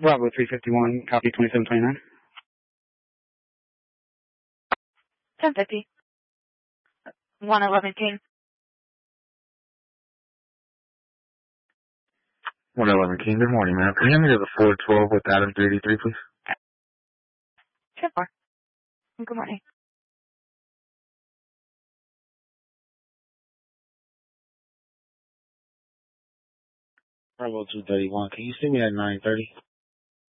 Bravo 351, copy 2729. 1050. 111 King. 111 King, good morning, ma'am. Can you hand me to the 412 with Adam 383, please? 10-4. Good morning. Bravo 231, can you see me at 930?